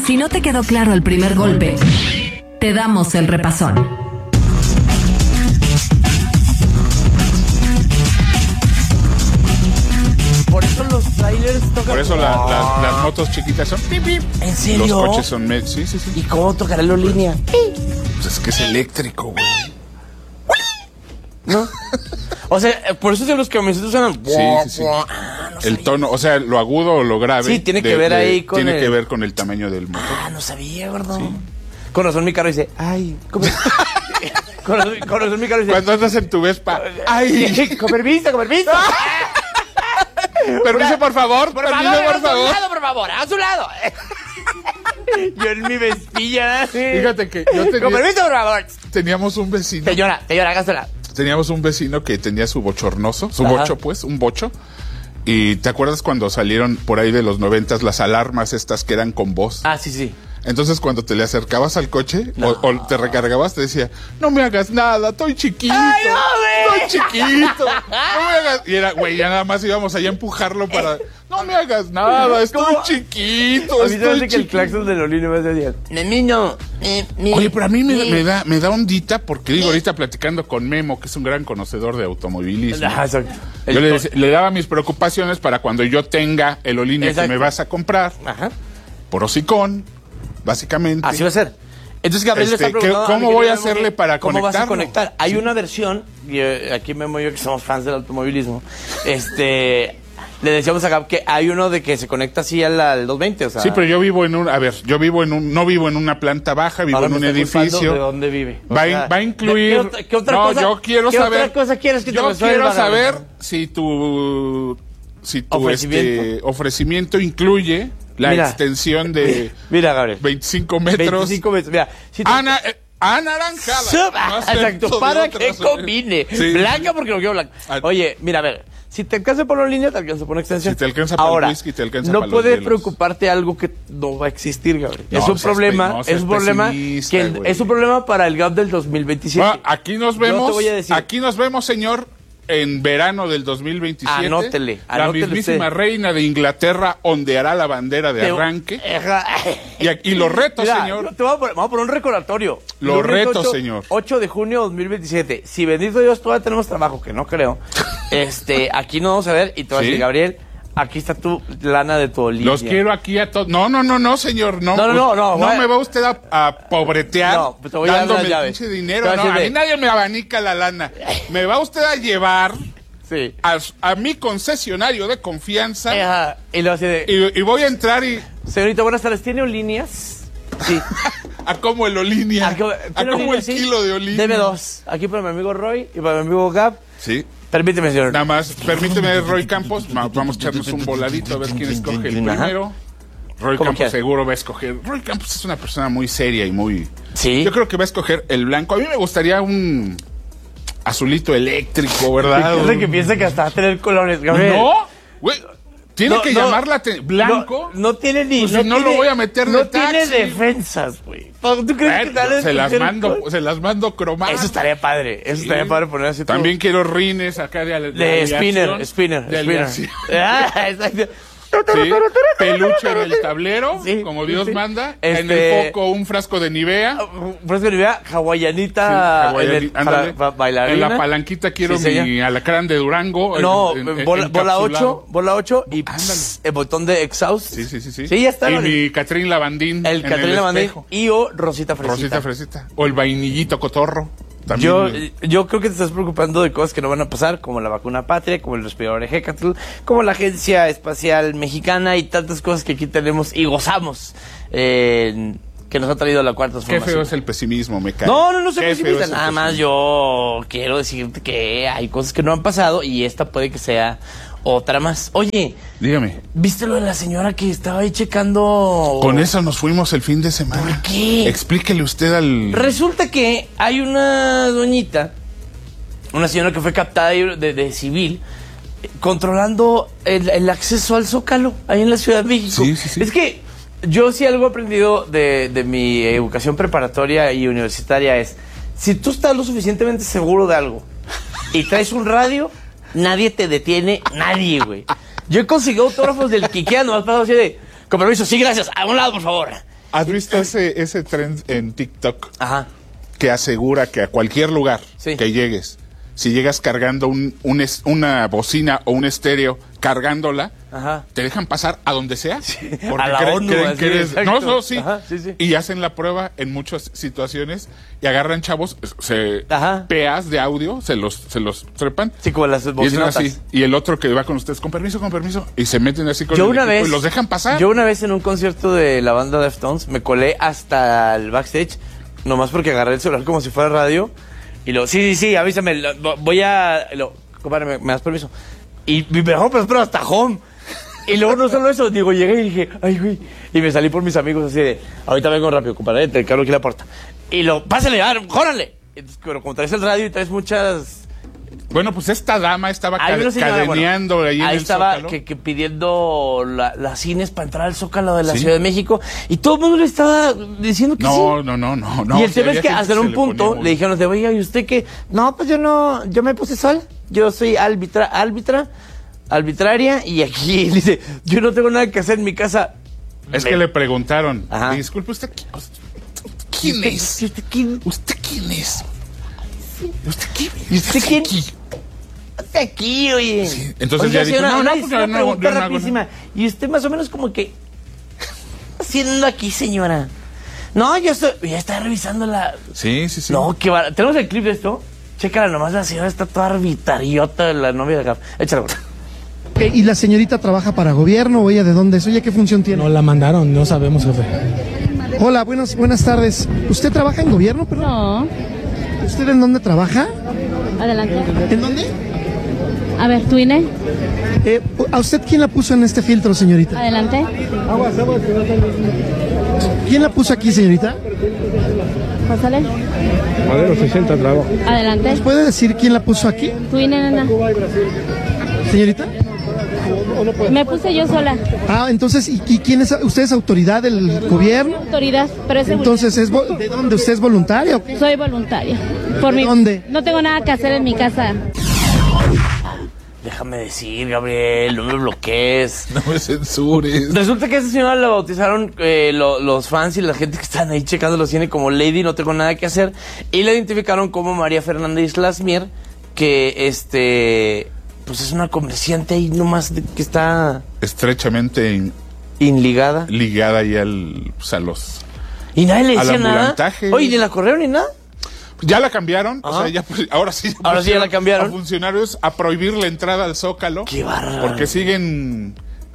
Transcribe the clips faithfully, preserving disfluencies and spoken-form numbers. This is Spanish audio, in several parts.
Si no te quedó claro el primer golpe, te damos el repasón. Por eso los trailers tocan. Por eso la, la, las motos chiquitas son pip, pip. ¿En serio? Los coches son med... Sí, sí, sí. ¿Y cómo tocará la línea? Pues es que es eléctrico, güey. ¿No? O sea, por eso de los camionetos suenan. Sí, sí, sí. Ah, no el sabía. tono, o sea, lo agudo o lo grave. Sí, tiene que de, ver de, ahí con Tiene el... que ver con el tamaño del motor. Ah, no sabía, gordo. Sí. Con razón mi carro dice, ay, ¿cómo? con, razón, con razón mi carro dice... Cuando andas en tu Vespa, ay. Con permiso, con permiso. Permiso, por favor. Por permiso, favor, por a favor. su lado, por favor, a su lado. Yo en mi vespilla. Fíjate que yo tenía, Con permiso, por favor. teníamos un vecino. Señora, señora, hágasela. Teníamos un vecino que tenía su bochornoso, su Ajá. bocho, pues, un bocho. Y ¿te acuerdas cuando salieron por ahí de los noventas las alarmas estas que eran con voz? Ah, sí, sí. Entonces cuando te le acercabas al coche No. o, o te recargabas te decía, no me hagas nada, estoy chiquito. ¡Ay, no, güey! Estoy chiquito. No me hagas. Y era, güey, ya nada más íbamos allá a empujarlo para, no me hagas nada, estoy ¿Cómo? chiquito. A mí se me estoy hace que el chiquito. claxon de Lolino me decía, niño, mi, mi, Oye, pero a mí me, mi". me da me da ondita porque digo, ahorita platicando con Memo, que es un gran conocedor de automovilismo. Ajá, exacto. Yo El le, to- decía- le daba mis preocupaciones para cuando yo tenga el Olinea que Exacto. me vas a comprar, Ajá. por hocicón, básicamente. Así va a ser. Entonces Gabriel Este, le está preguntando ¿qué- a mi cómo voy querido a Memo hacerle que para ¿Cómo vas a conectarlo? conectar? Hay Sí. una versión, y eh, aquí Memo y yo que somos fans del automovilismo, este, le decíamos a Gab que hay uno de que se conecta así al, al doscientos veinte, o sea... Sí, pero yo vivo en un, a ver, yo vivo en un, no vivo en una planta baja, vivo ahora en me un está culpando edificio. ¿De dónde vive? O Va, a- sea, va a incluir. ¿Qué otra, qué otra no, cosa, yo quiero ¿qué saber. otra cosa quieres que te yo resuelva, quiero Gabriel? saber si tu, si tu Ofrecimiento. este, ofrecimiento incluye la Mira. extensión de Mira, Gabriel. veinticinco metros. veinticinco metros. Mira, si te- Ana, eh, anaranjada. No acepto Exacto, de para otras que opciones. combine. Sí. Blanca porque lo quiero blanca. Ah. Oye, mira, a ver, si te alcanza por la línea, te alcanza por una extensión. Si te alcanza para el Ahora, whisky, te alcanza no para los puede hielos. preocuparte algo que no va a existir, Gabriel. No, es un seas problema, pe- no es seas un problema pesimista, que el- güey. es un problema para el Gap del dos mil veintisiete. Ah, aquí nos Yo te vemos. voy a decir. Aquí nos vemos, señor, en verano del dos mil veintisiete. Anótele, La anótele mismísima usted. reina de Inglaterra ondeará la bandera de Te- arranque. Ajá. Y, aquí- y los retos, Mira, señor. Te voy a poner, vamos a poner un recordatorio. Los Lunes retos, ocho señor. ocho de junio de dos mil veintisiete. Si bendito Dios todavía tenemos trabajo, que no creo. este, aquí nos vamos a ver y te voy a ¿Sí? decir, Gabriel, aquí está tu lana de tu Olivia. Los quiero aquí a todos. No, no, no, no, señor. No, No, no, no, no, No voy a- me va usted a, a pobretear No, te voy a dar dándome las el llaves. pinche Te dinero. voy a No, a decir mí de- nadie me abanica la lana. Me va usted a llevar Sí. a, a mi concesionario de confianza Ajá. Y luego así de, y, y voy a entrar y señorita, buenas tardes, ¿tiene líneas? Sí. a como el Olinea. Aquí- A ¿tiene como el líneas? Sí. kilo de Olinea. Deme dos. Aquí para mi amigo Roy y para mi amigo Gab. Sí. Permíteme, señor. Nada más, permíteme, Roy Campos. Va- Vamos a echarnos un voladito a ver quién escoge el Ajá. primero. Roy Como Campos quieras. seguro va a escoger. Roy Campos es una persona muy seria y muy. Sí. Yo creo que va a escoger el blanco. A mí me gustaría un azulito eléctrico, ¿verdad? Es de que piensa que hasta va a tener colores, Gabriel. No, güey. Tiene No, que no. llamarla te- blanco. No, no tiene ni. Pues si no lo tiene- voy a meter No de tiene taxi. defensas, güey. ¿Tú crees que Bueno, tal vez se las escoger mando, con- se las mando cromadas. Eso estaría padre. Eso Sí. estaría padre poner así todo. También quiero rines acá de, ale- De aleación, spinner, spinner, de spinner. aleación. Ah, exacto. Sí, peluche en el tablero, Sí, como Dios sí. manda. En Este- el foco un frasco de Nivea. Por eso que vea, hawaianita Sí, en el- hawaiani- para- ándale. para bailarina. En la palanquita quiero Sí, mi señor. alacrán de Durango. No, en- en- bola, bola encapsulado. ocho, bola ocho y Ándale. pss, el botón de exhaust. Sí, sí, sí, sí. Sí, ya está. Y ¿no? mi Catrín Lavandín. El en Catrina Lavandín espejo. y o Rosita Fresita. Rosita Fresita. O el vainillito cotorro. También. Yo, yo creo que te estás preocupando de cosas que no van a pasar, como la vacuna patria, como el respirador Ejecatl, como la Agencia Espacial Mexicana y tantas cosas que aquí tenemos y gozamos, eh, que nos ha traído la cuarta Qué transformación. feo es el pesimismo, me cae. No, no, no soy Qué feo pesimista, es el nada más pesimismo. yo quiero decirte que hay cosas que no han pasado y esta puede que sea otra más. Oye, Dígame. ¿viste lo de la señora que estaba ahí checando? Con eso nos fuimos el fin de semana. ¿Por qué? Explíquele usted al... Resulta que hay una doñita, una señora que fue captada de, de- de civil, eh, controlando el, el acceso al Zócalo, ahí en la Ciudad de México. Sí, sí, sí. Es que yo sí algo he aprendido de, de mi educación preparatoria y universitaria es, si tú estás lo suficientemente seguro de algo y traes un radio, nadie te detiene, nadie, güey. Yo he conseguido autógrafos del Quiquea, nomás pasado así de, con permiso, sí, gracias, a un lado, por favor. ¿Has visto ese, ese trend en TikTok? Ajá. Que asegura que a cualquier lugar sí. que llegues, si llegas cargando un, un es, una bocina o un estéreo, cargándola, Ajá. te dejan pasar a donde sea. Sí. Porque a la creen, ONU, creen así, que eres... exacto. No, no, sí. Ajá, sí, sí. Y hacen la prueba en muchas situaciones y agarran chavos, se Ajá. peas de audio, se los, se los trepan. Sí, como las Y, es bocinotas. así, y el otro que va con ustedes, con permiso, con permiso, y se meten así con yo el una equipo vez, y los dejan pasar. Yo una vez en un concierto de la banda Deftones me colé hasta el backstage, nomás porque agarré el celular como si fuera radio. Y lo, sí, sí, sí, avísame, lo, voy a... Lo, compadre, ¿me, ¿me das permiso? Y me dejó, pero espero hasta home. Y luego no solo eso, digo, llegué y dije, ay, güey. Y me salí por mis amigos así de, ahorita vengo rápido, compadre, te cargo aquí la puerta. Y lo, pásale, ah, jórale. Entonces, pero como traes el radio y traes muchas... Bueno, pues esta dama estaba Hay una señora, cadeneando bueno, ahí en ahí el estaba Zócalo. que, que pidiendo la- las cines para entrar al Zócalo de la ¿Sí? Ciudad de México. Y todo el mundo le estaba diciendo que No, sí. no, no, no, no. Y el sí, tema es había que gente hasta en se un le ponía punto muy- le dijeron de, oiga, ¿y usted qué? No, pues yo no, yo me puse sol. Yo soy árbitra, árbitra, arbitraria. Y aquí dice, yo no tengo nada que hacer en mi casa. Es Me- que le preguntaron, Ajá. disculpe, ¿usted qui- quién ¿Usted- es? ¿Usted quién? ¿Usted quién es? ¿Usted quién? ¿Y usted quién? Aquí. Ponte aquí, oye. Sí, entonces Oiga, ya dijo, señora, no, una, no, porque una no, pregunta yo no hago rapidísima. Y usted más o menos como que... ¿Qué está haciendo aquí, señora? No, yo estoy... Ya está revisando la... Sí, sí, sí. No, qué bar... ¿Tenemos el clip de esto? Chécala nomás, la señora está toda arbitrariota, la novia de acá. Échala, güey. Ok, ¿y la señorita trabaja para gobierno o ella de dónde es? Oye, ¿qué función tiene? No la mandaron, no sabemos, jefe. Hola, buenos, buenas tardes. ¿Usted trabaja en gobierno? Perdón? No, ¿Usted en dónde trabaja? adelante. ¿En dónde? A ver, ¿tu I N E? Eh, ¿A usted quién la puso en este filtro, señorita? Adelante. ¿Quién la puso aquí, señorita? Pásale. Madero sesenta trabajo. Adelante. ¿Puede decir quién la puso aquí, Tu I N E, nena. señorita? Me puse yo sola. Ah, entonces, ¿y, y quién es? ¿Usted es autoridad del gobierno? Autoridad, pero es seguridad. Entonces, ¿es vo- ¿de dónde? ¿Usted es voluntaria o qué? Soy voluntaria. Por ¿De mi... dónde? No tengo nada que hacer en mi casa. Déjame decir, Gabriel, no me bloquees. No me censures. Resulta que a esta señora la bautizaron eh, lo- los fans y la gente que están ahí checando los cine como Lady, no tengo nada que hacer. Y la identificaron como María Fernanda Islas Mier, que este... Pues es una comerciante ahí nomás de- que está Estrechamente in- inligada. ligada ahí al, pues, a los... Y nadie le Al decía nada. ambulantaje. Oye, ni la corrieron ni nada. Ya la cambiaron, o Ajá. sea, ya, pues, ahora sí. Ahora sí ya la pusieron cambiaron. A funcionarios a prohibir la entrada al Zócalo. Qué bárbaro. Porque siguen,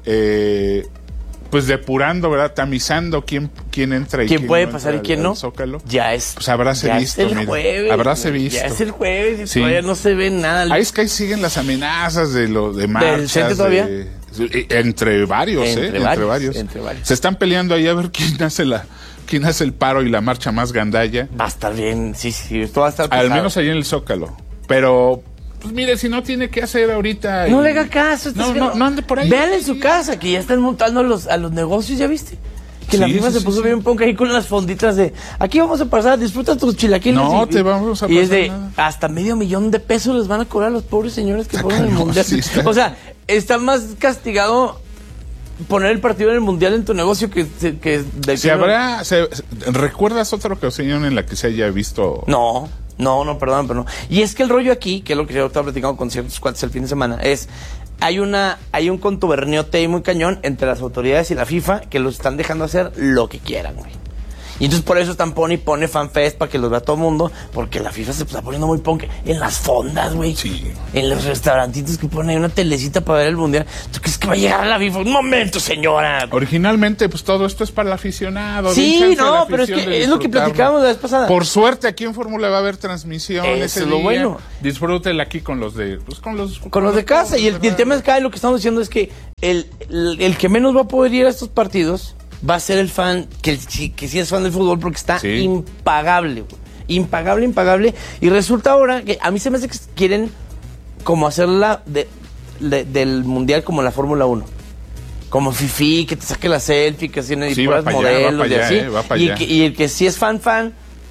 eh, pues depurando, ¿verdad? Tamizando quién, quién entra y ¿Quién puede no pasar y entra quién al- no? al Zócalo. Ya es. Pues habráse ya visto, Es el mira. jueves. Habráse güey. visto. Ya es el jueves y Sí. todavía no se ve nada. Ahí es que ahí siguen las amenazas de lo de marchas. centro todavía? de- de- entre varios, Entre ¿eh? Entre varios, varios. entre varios. Se están peleando ahí a ver quién hace la, quién hace el paro y la marcha más gandalla. Va a estar bien. Sí, sí. Esto va a estar Al pesado. menos ahí en el Zócalo. Pero, pues mire, si no tiene que hacer ahorita. No y- le haga caso. No, este no, señor. no ande por ahí. Vean en su casa que ya están montando a los, a los negocios, ¿ya viste? Que la Sí, FIFA sí, se sí, puso sí. bien ponca ahí con las fonditas de aquí vamos a pasar, disfruta tus chilaquiles. No y, te vamos a Y es pasar de nada. hasta medio millón de pesos les van a cobrar a los pobres señores que Está fueron en el cañón, mundial. sí, está- O sea, está más castigado poner el partido en el mundial en tu negocio que, que de Se habrá. se- ¿Recuerdas otra ocasión en la que se haya visto? No, no, no, perdón, pero no. Y es que el rollo aquí, que es lo que yo estaba platicando con ciertos cuates el fin de semana, es hay una hay un contuberniote ahí muy cañón entre las autoridades y la FIFA que los están dejando hacer lo que quieran, güey. Y entonces por eso están pone y pone FanFest para que los vea todo el mundo, porque la FIFA se está poniendo muy punk en las fondas, güey. Sí. En los restaurantitos que ponen ahí una telecita para ver el mundial. ¿Tú crees que va a llegar a la FIFA? Un momento, señora. Originalmente, pues todo esto es para el aficionado. Sí, den chance a la no, pero es afición que de es lo que disfrutarlo. platicábamos la vez pasada. Por suerte, aquí en Fórmula va a haber transmisión. Eso ese es lo día. bueno. Disfrútela aquí con los de. Pues con los. Con los de casa. Y el, y el ¿verdad? tema es que lo que estamos diciendo es que el, el, el que menos va a poder ir a estos partidos va a ser el fan, que, el- sí- que sí es fan del fútbol, porque está Sí. impagable, güey. Impagable, impagable. Y resulta ahora que a mí se me hace que quieren como hacerla de, de- del mundial como la Fórmula uno. Como Fifi, que te saque la selfie, que tiene Sí, puras va pa' allá, va modelos pa' y allá, así. eh, va pa' y, allá. que- y el que sí es fan, fan,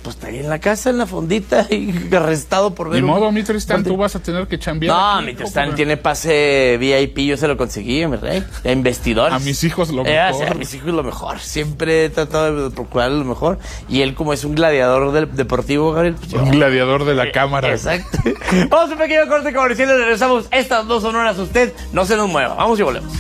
pues está ahí en la casa, en la fondita, y arrestado por ver. Ni un... modo, mi Tristán, tú vas a tener que chambear. No, aquí, mi Tristán ¿cómo? tiene pase V I P, yo se lo conseguí, mi rey. A investidores. A mis hijos lo Eh, mejor. sí, a mis hijos lo mejor. Siempre he tratado de procurar lo mejor. Y él, como es un gladiador del deportivo, Gabriel. Pues yo... Un gladiador de la cámara. Exacto. Vamos a un pequeño corte comercial y regresamos. Estas dos sonoras, usted no se nos mueva. Vamos y volvemos.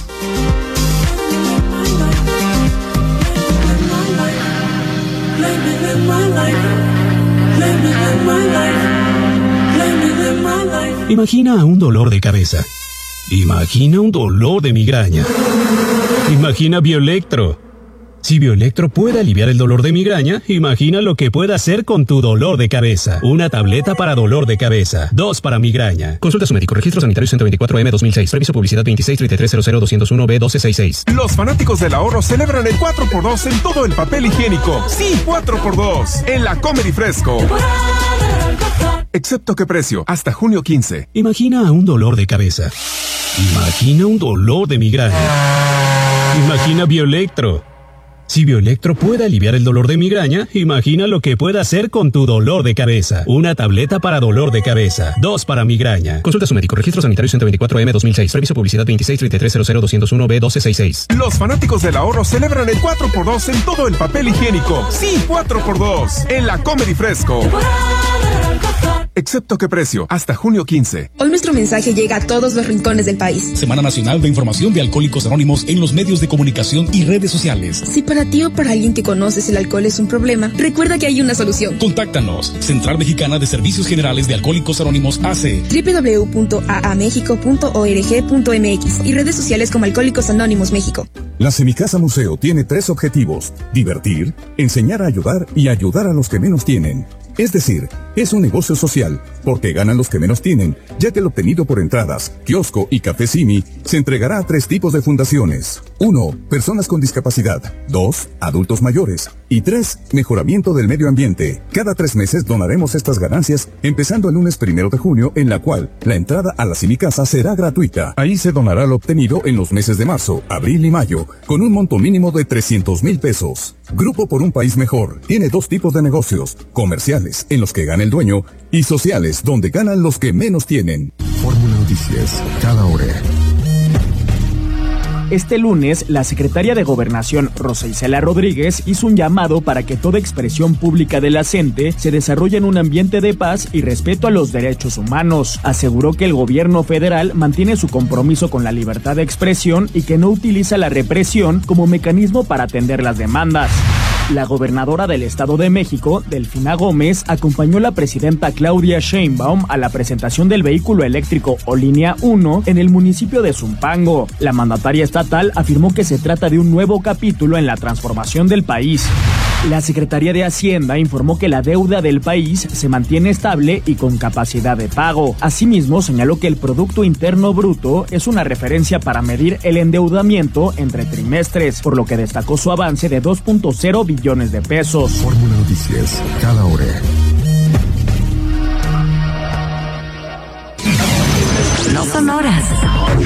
Imagina un dolor de cabeza. Imagina un dolor de migraña. Imagina Bioelectro. Si Bioelectro puede aliviar el dolor de migraña, imagina lo que puede hacer con tu dolor de cabeza. Una tableta para dolor de cabeza. Dos para migraña. Consulta a su médico. Registro sanitario ciento veinticuatro M dos mil seis. Previso publicidad veintiséis treinta y tres cero cero doscientos uno B doce sesenta y seis. Los fanáticos del ahorro celebran el cuatro por dos en todo el papel higiénico. Sí, cuatro por dos. En la Comedy Fresco. Excepto qué precio. Hasta junio quince. Imagina un dolor de cabeza. Imagina un dolor de migraña. Imagina Bioelectro. Si Bioelectro puede aliviar el dolor de migraña, imagina lo que puede hacer con tu dolor de cabeza. Una tableta para dolor de cabeza. Dos para migraña. Consulta a su médico. Registro sanitario ciento veinticuatro M dos mil seis. Previso publicidad veintiséis treinta y tres cero cero doscientos uno B doce sesenta y seis. Los fanáticos del ahorro celebran el cuatro por dos en todo el papel higiénico. Sí, cuatro por dos. En la Comedy Fresco. Excepto qué precio. Hasta junio quince. Hoy nuestro mensaje llega a todos los rincones del país. Semana Nacional de Información de Alcohólicos Anónimos en los medios de comunicación y redes sociales. Si para ti o para alguien que conoces el alcohol es un problema, recuerda que hay una solución. Contáctanos. Central Mexicana de Servicios Generales de Alcohólicos Anónimos A C. doble u doble u doble u punto a a méxico punto org punto m x y redes sociales como Alcohólicos Anónimos México. La Semicasa Museo tiene tres objetivos: divertir, enseñar a ayudar y ayudar a los que menos tienen. Es decir, es un negocio social, porque ganan los que menos tienen, ya que el obtenido por entradas, kiosco y café Simi se entregará a tres tipos de fundaciones. Uno, personas con discapacidad. Dos, adultos mayores. Y tres, mejoramiento del medio ambiente. Cada tres meses donaremos estas ganancias, empezando el lunes primero de junio, en la cual la entrada a la Semicasa será gratuita. Ahí se donará lo obtenido en los meses de marzo, abril y mayo, con un monto mínimo de trescientos mil pesos. Grupo por un País Mejor tiene dos tipos de negocios: comerciales, en los que gana el dueño, y sociales, donde ganan los que menos tienen. Fórmula Noticias, cada hora. Este lunes, la secretaria de Gobernación, Rosa Isela Rodríguez, hizo un llamado para que toda expresión pública de la C E N T E se desarrolle en un ambiente de paz y respeto a los derechos humanos. Aseguró que el gobierno federal mantiene su compromiso con la libertad de expresión y que no utiliza la represión como mecanismo para atender las demandas. La gobernadora del Estado de México, Delfina Gómez, acompañó a la presidenta Claudia Sheinbaum a la presentación del vehículo eléctrico o Línea uno en el municipio de Zumpango. La mandataria estatal afirmó que se trata de un nuevo capítulo en la transformación del país. La Secretaría de Hacienda informó que la deuda del país se mantiene estable y con capacidad de pago. Asimismo, señaló que el Producto Interno Bruto es una referencia para medir el endeudamiento entre trimestres, por lo que destacó su avance de dos punto cero billones de pesos. Fórmula Noticias, cada hora. No son horas,